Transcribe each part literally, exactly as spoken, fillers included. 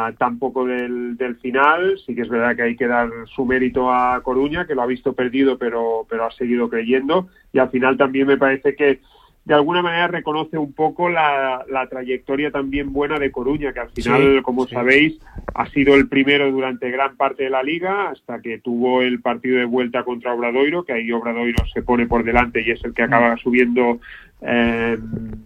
uh, tampoco del, del final. Sí que es verdad que hay que dar su mérito a Coruña, que lo ha visto perdido pero, pero ha seguido creyendo, y al final también me parece que de alguna manera reconoce un poco la, la trayectoria también buena de Coruña, que al final, sí, como sí. sabéis, ha sido el primero durante gran parte de la Liga, hasta que tuvo el partido de vuelta contra Obradoiro, que ahí Obradoiro se pone por delante y es el que acaba mm. subiendo eh,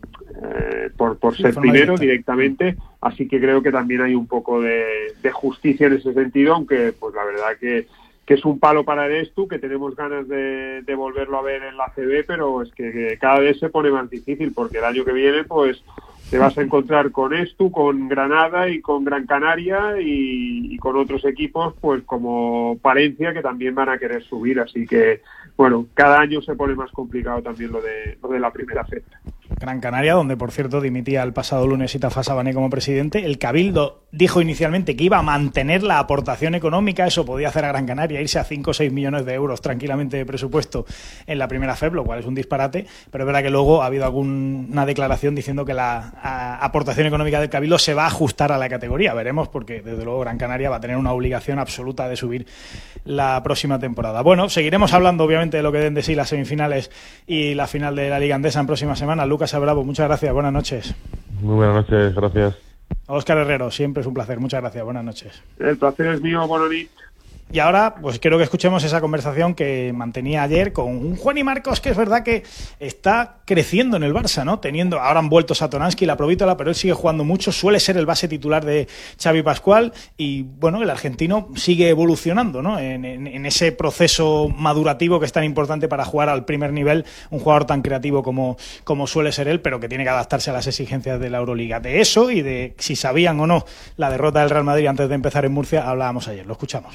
eh, por, por ser primero directamente. Así que creo que también hay un poco de, de justicia en ese sentido, aunque pues la verdad que que es un palo para el Estu, que tenemos ganas de, de volverlo a ver en la C B, pero es que, que cada vez se pone más difícil, porque el año que viene pues te vas a encontrar con Estu, con Granada y con Gran Canaria y, y con otros equipos pues como Palencia, que también van a querer subir, así que bueno, cada año se pone más complicado también lo de, lo de la primera fecha. Gran Canaria, donde por cierto dimitía el pasado lunes Itafa Sabané como presidente. El Cabildo dijo inicialmente que iba a mantener la aportación económica, eso podía hacer a Gran Canaria, irse a cinco o seis millones de euros tranquilamente de presupuesto en la primera F E B, lo cual es un disparate, pero es verdad que luego ha habido alguna declaración diciendo que la a, aportación económica del Cabildo se va a ajustar a la categoría. Veremos, porque desde luego Gran Canaria va a tener una obligación absoluta de subir la próxima temporada. Bueno, seguiremos hablando obviamente de lo que den de sí las semifinales y la final de la Liga Endesa en próximas semanas. Lucas Bravo, muchas gracias, buenas noches. Muy buenas noches, gracias. Óscar Herrero, siempre es un placer, muchas gracias, buenas noches. El placer es mío, Bononi. Y ahora, pues quiero que escuchemos esa conversación que mantenía ayer con un Juani Marcos que es verdad que está creciendo en el Barça, ¿no? Teniendo, ahora han vuelto Satoransky, la Provítola, pero él sigue jugando mucho, suele ser el base titular de Xavi Pascual y, bueno, el argentino sigue evolucionando, ¿no? En, en, en ese proceso madurativo que es tan importante para jugar al primer nivel, un jugador tan creativo como, como suele ser él, pero que tiene que adaptarse a las exigencias de la Euroliga. De eso y de si sabían o no la derrota del Real Madrid antes de empezar en Murcia, hablábamos ayer, lo escuchamos.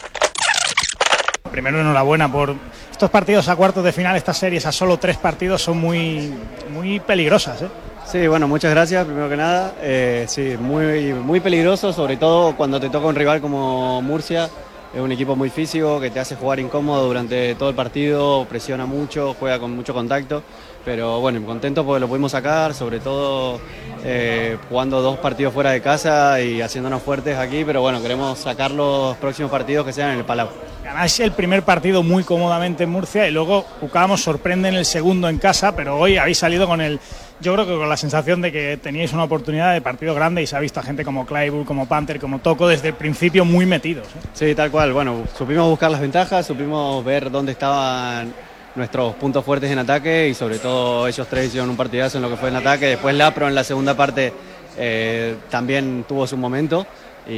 Primero, enhorabuena por estos partidos a cuartos de final, estas series a solo tres partidos son muy, muy peligrosas, ¿eh? Sí, bueno, muchas gracias, primero que nada. Eh, sí, muy, muy peligroso, sobre todo cuando te toca un rival como Murcia. Es un equipo muy físico que te hace jugar incómodo durante todo el partido, presiona mucho, juega con mucho contacto. Pero bueno, contento porque lo pudimos sacar, sobre todo eh, jugando dos partidos fuera de casa y haciéndonos fuertes aquí, pero bueno, queremos sacar los próximos partidos que sean en el Palau. Ganáis el primer partido muy cómodamente en Murcia y luego Ucamos sorprende en el segundo en casa, pero hoy habéis salido con el, yo creo que con la sensación de que teníais una oportunidad de partido grande y se ha visto a gente como Claypool, como Panther, como Toco desde el principio muy metidos, ¿eh? Sí, tal cual, bueno, supimos buscar las ventajas, supimos ver dónde estaban nuestros puntos fuertes en ataque y sobre todo ellos tres hicieron un partidazo en lo que fue en ataque. Después Lapro en la segunda parte eh, también tuvo su momento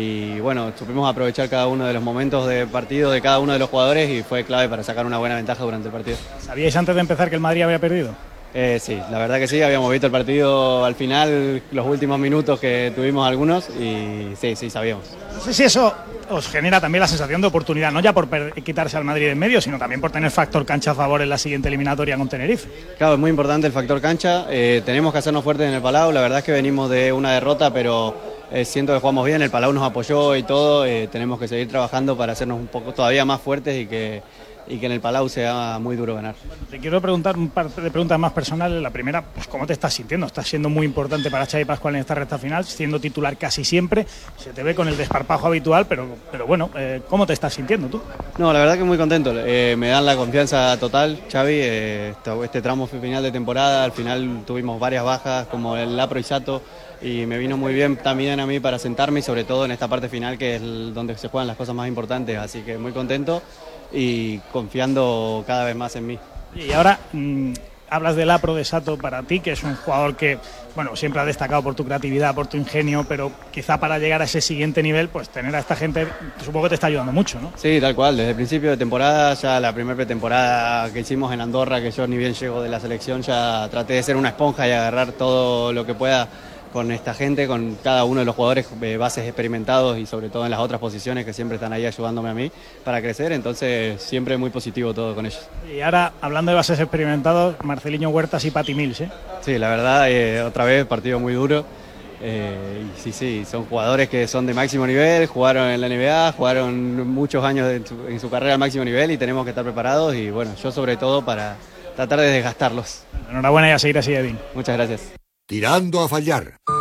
y bueno, supimos aprovechar cada uno de los momentos de partido de cada uno de los jugadores y fue clave para sacar una buena ventaja durante el partido. ¿Sabíais antes de empezar que el Madrid había perdido? Eh, sí, la verdad que sí, habíamos visto el partido al final, los últimos minutos que tuvimos algunos y sí, sí, sabíamos. No sé si eso os genera también la sensación de oportunidad, no ya por quitarse al Madrid en medio, sino también por tener factor cancha a favor en la siguiente eliminatoria con Tenerife. Claro, es muy importante el factor cancha, eh, tenemos que hacernos fuertes en el Palau, la verdad es que venimos de una derrota, pero eh, siento que jugamos bien, el Palau nos apoyó y todo, eh, tenemos que seguir trabajando para hacernos un poco todavía más fuertes y que... y que en el Palau sea muy duro ganar. Te quiero preguntar un par de preguntas más personales. La primera, pues ¿cómo te estás sintiendo? Estás siendo muy importante para Xavi Pascual en esta recta final, siendo titular casi siempre. Se te ve con el desparpajo habitual, pero, pero bueno, eh, ¿cómo te estás sintiendo tú? No, la verdad que muy contento. Eh, me dan la confianza total, Xavi. Eh, este, este tramo final de temporada, al final tuvimos varias bajas, como el Lapro y Sato, y me vino muy bien también a mí para sentarme y sobre todo en esta parte final que es el, donde se juegan las cosas más importantes, así que muy contento y confiando cada vez más en mí. Y ahora mmm, hablas del Lapro de Sato para ti, que es un jugador que bueno, siempre ha destacado por tu creatividad, por tu ingenio, pero quizá para llegar a ese siguiente nivel, pues tener a esta gente, supongo que te está ayudando mucho, ¿no? Sí, tal cual, desde el principio de temporada, ya la primera pretemporada que hicimos en Andorra, que yo ni bien llego de la selección, ya traté de ser una esponja y agarrar todo lo que pueda con esta gente, con cada uno de los jugadores eh, bases experimentados y sobre todo en las otras posiciones que siempre están ahí ayudándome a mí para crecer, entonces siempre muy positivo todo con ellos. Y ahora, hablando de bases experimentados, Marceliño Huertas y Patty Mills, ¿eh? Sí, la verdad, eh, otra vez partido muy duro, eh, y sí, sí, son jugadores que son de máximo nivel, jugaron en la N B A, jugaron muchos años en su, en su carrera al máximo nivel y tenemos que estar preparados y bueno, yo sobre todo para tratar de desgastarlos. Enhorabuena y a seguir así, Edwin. Muchas gracias. Tirando a fallar.